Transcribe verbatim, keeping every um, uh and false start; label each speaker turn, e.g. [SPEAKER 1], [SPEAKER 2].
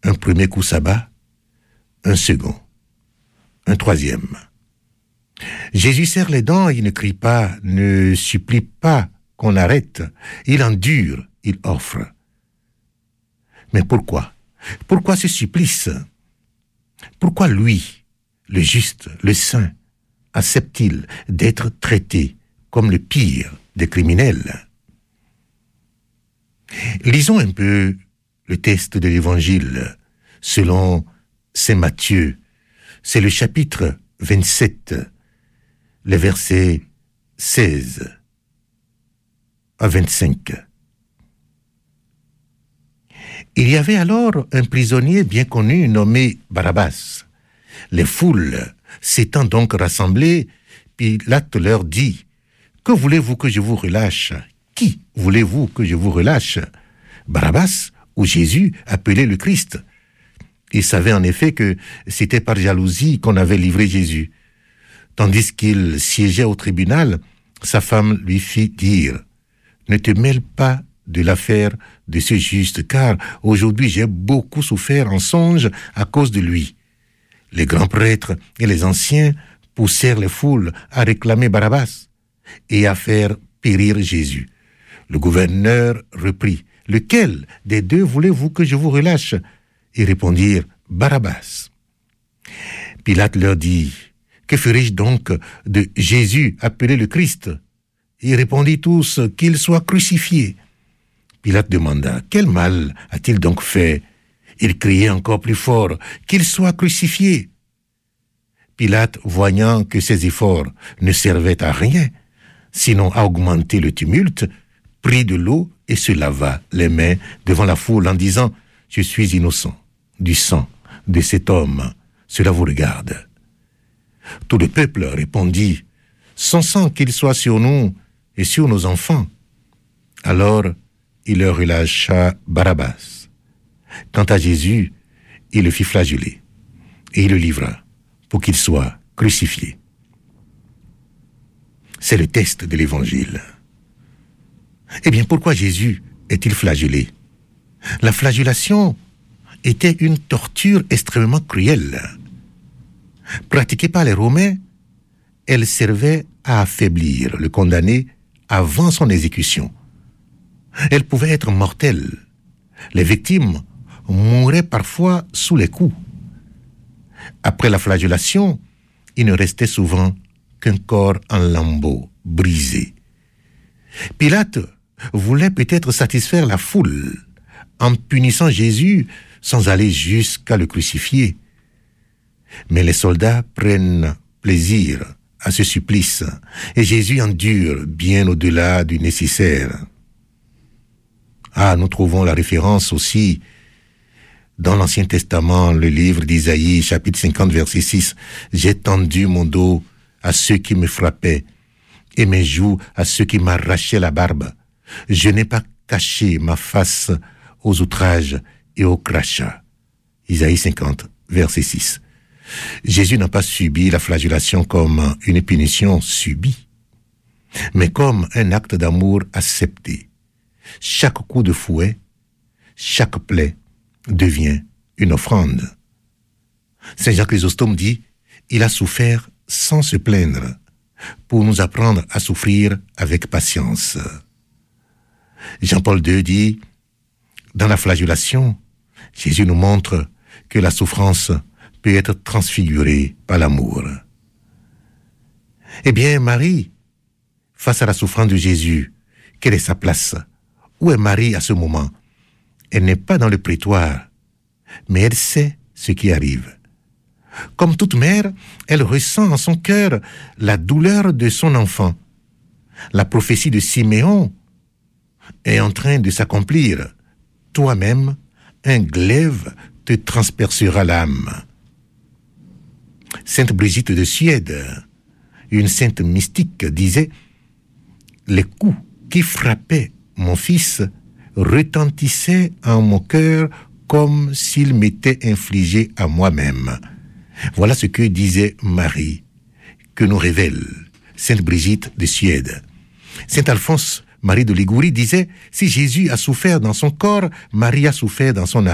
[SPEAKER 1] Un premier coup s'abat, un second, un troisième. Jésus serre les dents, il ne crie pas, ne supplie pas qu'on l'arrête. Il endure, il offre. Mais pourquoi? Pourquoi ce supplice? Pourquoi lui, le juste, le saint, accepte-t-il d'être traité comme le pire des criminels? Lisons un peu le texte de l'Évangile selon saint Matthieu. C'est le chapitre vingt-sept, les versets seize à vingt-cinq. Il y avait alors un prisonnier bien connu nommé Barabbas. Les foules s'étant donc rassemblées, Pilate leur dit: « Que voulez-vous que je vous relâche? Qui voulez-vous que je vous relâche? Barabbas ou Jésus, appelé le Christ ?» Il savait en effet que c'était par jalousie qu'on avait livré Jésus. Tandis qu'il siégeait au tribunal, sa femme lui fit dire: « Ne te mêle pas de l'affaire de ce juste, car aujourd'hui j'ai beaucoup souffert en songe à cause de lui. » Les grands prêtres et les anciens poussèrent les foules à réclamer Barabbas et à faire périr Jésus. Le gouverneur reprit: « Lequel des deux voulez-vous que je vous relâche ?» Ils répondirent: « Barabbas. » Pilate leur dit: « Que ferai-je donc de Jésus appelé le Christ ?» Ils répondirent tous: « Qu'il soit crucifié. » Pilate demanda: « Quel mal a-t-il donc fait ?» Il criait encore plus fort: « Qu'il soit crucifié. » Pilate, voyant que ses efforts ne servaient à rien, sinon à augmenter le tumulte, prit de l'eau et se lava les mains devant la foule en disant: « Je suis innocent du sang de cet homme, cela vous regarde. » Tout le peuple répondit: « Son sang qu'il soit sur nous et sur nos enfants. » Alors il leur relâcha Barabbas. Quant à Jésus, il le fit flageller et il le livra pour qu'il soit crucifié. C'est le texte de l'Évangile. Eh bien, pourquoi Jésus est-il flagellé? La flagellation était une torture extrêmement cruelle. Pratiquée par les Romains, elle servait à affaiblir le condamné avant son exécution. Elle pouvait être mortelle. Les victimes mouraient parfois sous les coups. Après la flagellation, il ne restait souvent qu'un corps en lambeaux, brisé. Pilate voulait peut-être satisfaire la foule en punissant Jésus sans aller jusqu'à le crucifier. Mais les soldats prennent plaisir à ce supplice et Jésus endure bien au-delà du nécessaire. Ah, nous trouvons la référence aussi dans l'Ancien Testament, le livre d'Isaïe, chapitre cinquante, verset six. « J'ai tendu mon dos à ceux qui me frappaient et mes joues à ceux qui m'arrachaient la barbe. Je n'ai pas caché ma face aux outrages et aux crachats. » Isaïe cinquante, verset six. Jésus n'a pas subi la flagellation comme une punition subie, mais comme un acte d'amour accepté. Chaque coup de fouet, chaque plaie devient une offrande. Saint Jean Chrysostome dit: « Il a souffert sans se plaindre, pour nous apprendre à souffrir avec patience. » Jean-Paul deux dit: « Dans la flagellation, Jésus nous montre que la souffrance peut être transfigurée par l'amour. » Eh bien, Marie, face à la souffrance de Jésus, quelle est sa place? Où est Marie à ce moment? Elle n'est pas dans le prétoire, mais elle sait ce qui arrive. Comme toute mère, elle ressent en son cœur la douleur de son enfant. La prophétie de Siméon est en train de s'accomplir. Toi-même, un glaive te transpercera l'âme. Sainte Brigitte de Suède, une sainte mystique, disait: « Les coups qui frappaient mon fils retentissaient en mon cœur comme s'ils m'étaient infligés à moi-même. » Voilà ce que disait Marie, que nous révèle Sainte Brigitte de Suède. Saint Alphonse Marie de Ligurie disait: « Si Jésus a souffert dans son corps, Marie a souffert dans son âme. »